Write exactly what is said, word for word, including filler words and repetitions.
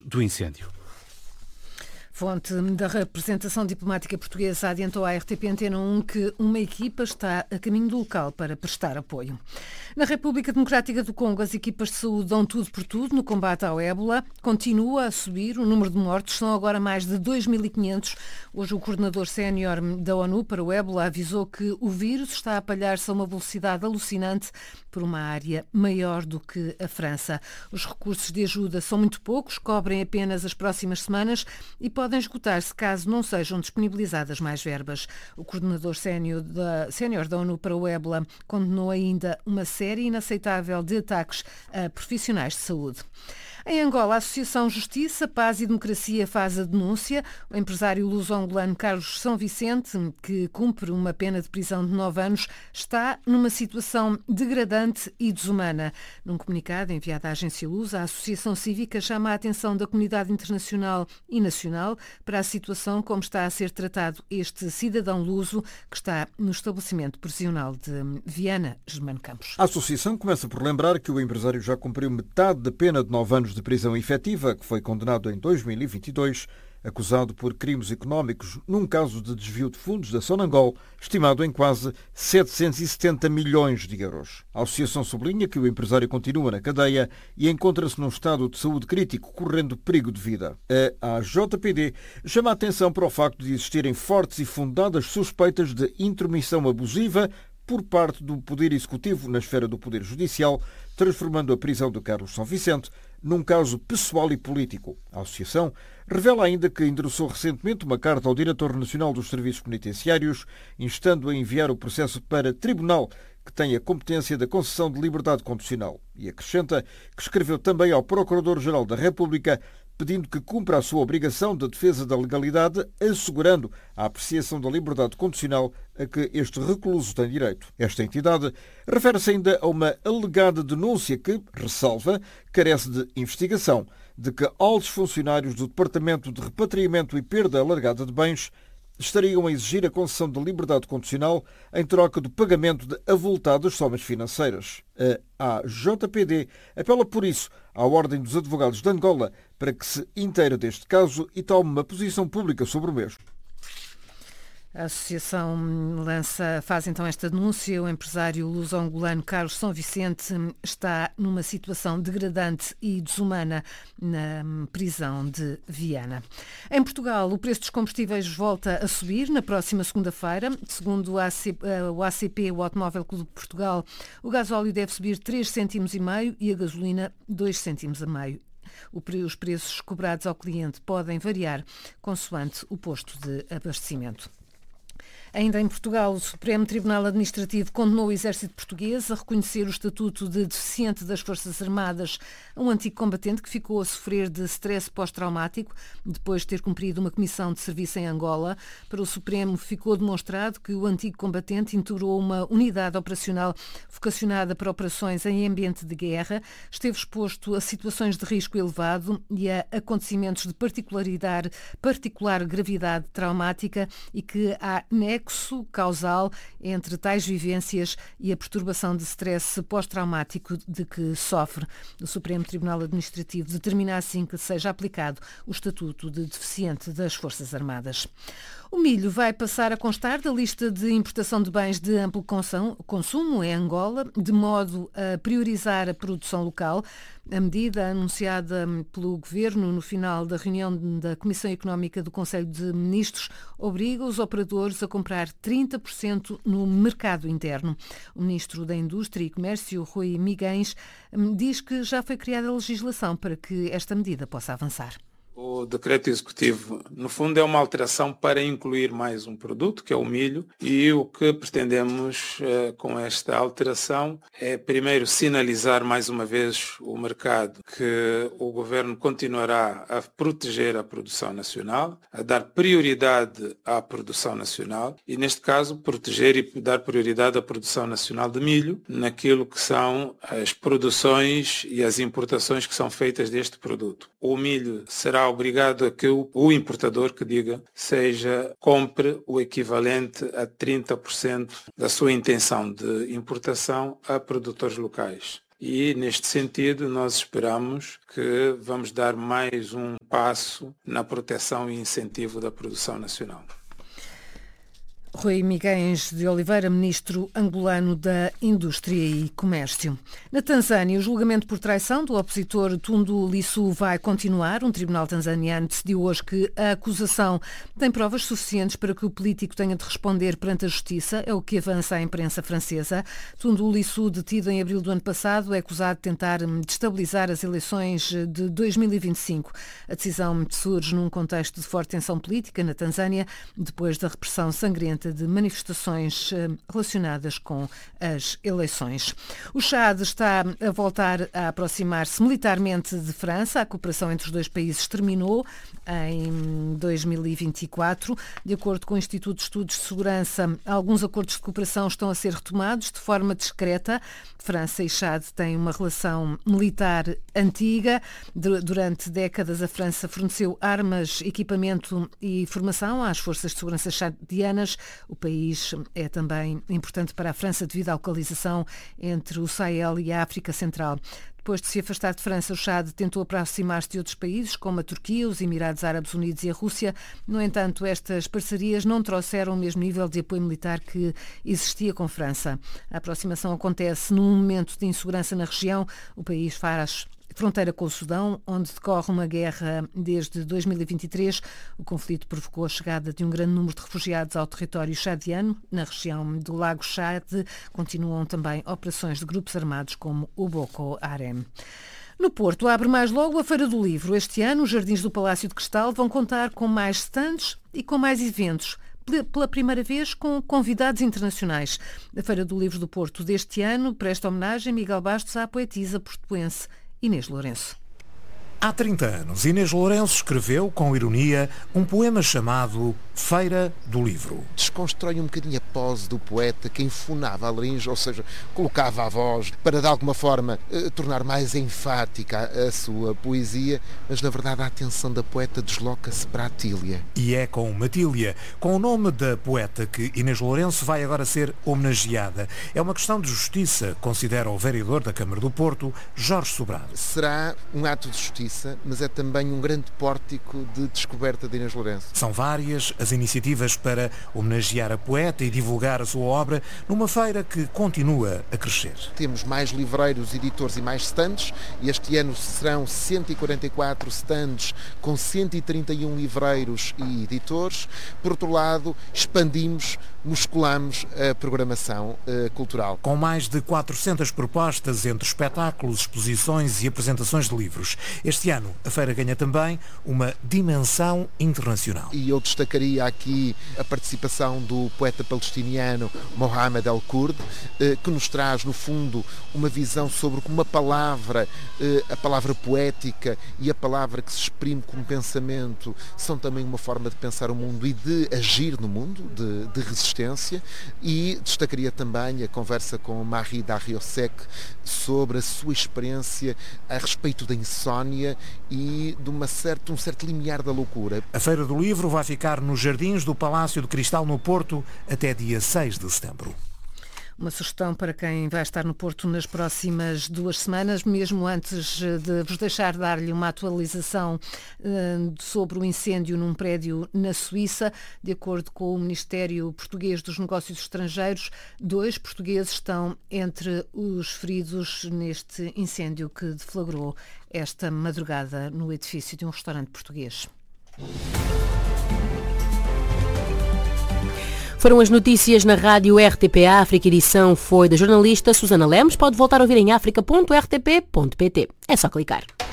do incêndio. Fonte da representação diplomática portuguesa adiantou à R T P Antena um que uma equipa está a caminho do local para prestar apoio. Na República Democrática do Congo, as equipas de saúde dão tudo por tudo no combate ao ébola. Continua a subir o número de mortos, são agora mais de dois mil e quinhentos. Hoje o coordenador sénior da ONU para o ébola avisou que o vírus está a espalhar-se a uma velocidade alucinante por uma área maior do que a França. Os recursos de ajuda são muito poucos, cobrem apenas as próximas semanas e podem esgotar-se caso não sejam disponibilizadas mais verbas. O coordenador sénior da, sénior da ONU para o ébola condenou ainda uma série inaceitável de ataques a profissionais de saúde. Em Angola, a Associação Justiça, Paz e Democracia faz a denúncia. O empresário luso-angolano Carlos São Vicente, que cumpre uma pena de prisão de nove anos, está numa situação degradante e desumana. Num comunicado enviado à agência Lusa, a Associação Cívica chama a atenção da comunidade internacional e nacional para a situação como está a ser tratado este cidadão luso que está no estabelecimento prisional de Viana, Germano Campos. A associação começa por lembrar que o empresário já cumpriu metade da pena de nove anos de prisão efetiva, que foi condenado em dois mil e vinte e dois, acusado por crimes económicos num caso de desvio de fundos da Sonangol, estimado em quase setecentos e setenta milhões de euros. A associação sublinha que o empresário continua na cadeia e encontra-se num estado de saúde crítico, correndo perigo de vida. A A J P D chama a atenção para o facto de existirem fortes e fundadas suspeitas de intromissão abusiva por parte do Poder Executivo na esfera do Poder Judicial, transformando a prisão de Carlos São Vicente num caso pessoal e político. A associação revela ainda que endereçou recentemente uma carta ao Diretor Nacional dos Serviços Penitenciários, instando a enviar o processo para tribunal que tem a competência da concessão de liberdade condicional. E acrescenta que escreveu também ao Procurador-Geral da República pedindo que cumpra a sua obrigação de defesa da legalidade, assegurando a apreciação da liberdade condicional a que este recluso tem direito. Esta entidade refere-se ainda a uma alegada denúncia que, ressalva, carece de investigação, de que altos funcionários do Departamento de Repatriamento e Perda Alargada de Bens estariam a exigir a concessão de liberdade condicional em troca do pagamento de avultadas somas financeiras. A A J P D apela por isso à Ordem dos Advogados de Angola para que se inteire deste caso e tome uma posição pública sobre o mesmo. A associação lança, faz então esta denúncia. O empresário luso-angolano Carlos São Vicente está numa situação degradante e desumana na prisão de Viana. Em Portugal, o preço dos combustíveis volta a subir na próxima segunda-feira. Segundo o A C P, o Automóvel Clube de Portugal, o gasóleo deve subir três cêntimos e meio e a gasolina dois cêntimos a meio. Os preços cobrados ao cliente podem variar consoante o posto de abastecimento. Ainda em Portugal, o Supremo Tribunal Administrativo condenou o Exército Português a reconhecer o estatuto de deficiente das Forças Armadas a um antigo combatente que ficou a sofrer de stress pós-traumático depois de ter cumprido uma comissão de serviço em Angola. Para o Supremo ficou demonstrado que o antigo combatente integrou uma unidade operacional vocacionada para operações em ambiente de guerra, esteve exposto a situações de risco elevado e a acontecimentos de particularidade, particular gravidade traumática e que há nexo causal entre tais vivências e a perturbação de stress pós-traumático de que sofre. O Supremo Tribunal Administrativo determina assim que seja aplicado o Estatuto de Deficiente das Forças Armadas. O milho vai passar a constar da lista de importação de bens de amplo consumo em Angola, de modo a priorizar a produção local. A medida anunciada pelo Governo no final da reunião da Comissão Económica do Conselho de Ministros obriga os operadores a comprar trinta por cento no mercado interno. O Ministro da Indústria e Comércio, Rui Miguens, diz que já foi criada a legislação para que esta medida possa avançar. O decreto executivo, no fundo, é uma alteração para incluir mais um produto, que é o milho, e o que pretendemos eh, com esta alteração é, primeiro, sinalizar mais uma vez o mercado que o Governo continuará a proteger a produção nacional, a dar prioridade à produção nacional e, neste caso, proteger e dar prioridade à produção nacional de milho naquilo que são as produções e as importações que são feitas deste produto. O milho será obrigado a que o, o importador que diga seja compre o equivalente a trinta por cento da sua intenção de importação a produtores locais. e, neste sentido, nós esperamos que vamos dar mais um passo na proteção e incentivo da produção nacional. Rui Miguel de Oliveira, ministro angolano da Indústria e Comércio. Na Tanzânia, o julgamento por traição do opositor Tundu Lissu vai continuar. Um tribunal tanzaniano decidiu hoje que a acusação tem provas suficientes para que o político tenha de responder perante a justiça. É o que avança a imprensa francesa. Tundu Lissu, detido em abril do ano passado, é acusado de tentar destabilizar as eleições de dois mil e vinte e cinco. A decisão surge num contexto de forte tensão política na Tanzânia, depois da repressão sangrenta de manifestações relacionadas com as eleições. O Chad está a voltar a aproximar-se militarmente de França. A cooperação entre os dois países terminou em dois mil e vinte e quatro. De acordo com o Instituto de Estudos de Segurança, alguns acordos de cooperação estão a ser retomados de forma discreta. França e Chad têm uma relação militar antiga. Durante décadas, a França forneceu armas, equipamento e formação às forças de segurança chadianas. O país é também importante para a França devido à localização entre o Sahel e a África Central. Depois de se afastar de França, o Chad tentou aproximar-se de outros países, como a Turquia, os Emirados Árabes Unidos e a Rússia. No entanto, estas parcerias não trouxeram o mesmo nível de apoio militar que existia com França. A aproximação acontece num momento de insegurança na região. O país faz fronteira com o Sudão, onde decorre uma guerra desde dois mil e vinte e três. O conflito provocou a chegada de um grande número de refugiados ao território chadiano. Na região do Lago Chad continuam também operações de grupos armados como o Boko Haram. No Porto, abre mais logo a Feira do Livro. Este ano, os Jardins do Palácio de Cristal vão contar com mais stands e com mais eventos. Pela primeira vez com convidados internacionais. A Feira do Livro do Porto deste ano presta homenagem a Miguel Bastos à poetisa portuense Inês Lourenço. Há trinta anos, Inês Lourenço escreveu, com ironia, um poema chamado Feira do Livro. Desconstrói um bocadinho a pose do poeta que enfunava a laringe, ou seja, colocava a voz para, de alguma forma, eh, tornar mais enfática a, a sua poesia, mas, na verdade, a atenção da poeta desloca-se para a Tília. E é com Matília, com o nome da poeta, que Inês Lourenço vai agora ser homenageada. É uma questão de justiça, considera o vereador da Câmara do Porto, Jorge Sobrado. Será um ato de justiça, mas é também um grande pórtico de descoberta de Inês Lourenço. São várias as iniciativas para homenagear a poeta e divulgar a sua obra numa feira que continua a crescer. Temos mais livreiros, editores e mais stands. Este ano serão cento e quarenta e quatro stands com cento e trinta e um livreiros e editores. Por outro lado, expandimos, musculamos a programação uh, cultural. Com mais de quatrocentas propostas entre espetáculos, exposições e apresentações de livros. Este ano, a feira ganha também uma dimensão internacional. E eu destacaria aqui a participação do poeta palestiniano Mohamed El-Kurd, que nos traz, no fundo, uma visão sobre como a palavra, a palavra poética e a palavra que se exprime como pensamento são também uma forma de pensar o mundo e de agir no mundo, de, de resistência. E destacaria também a conversa com Marie Darrieussecq sobre a sua experiência a respeito da insónia e de uma certa, um certo limiar da loucura. A Feira do Livro vai ficar nos Jardins do Palácio de Cristal, no Porto, até dia seis de setembro. Uma sugestão para quem vai estar no Porto nas próximas duas semanas, mesmo antes de vos deixar dar-lhe uma atualização uh, sobre o incêndio num prédio na Suíça. De acordo com o Ministério Português dos Negócios Estrangeiros, dois portugueses estão entre os feridos neste incêndio que deflagrou esta madrugada no edifício de um restaurante português. Foram as notícias na rádio R T P África. A edição foi da jornalista Susana Lemos. Pode voltar a ouvir em africa ponto r t p ponto p t. É só clicar.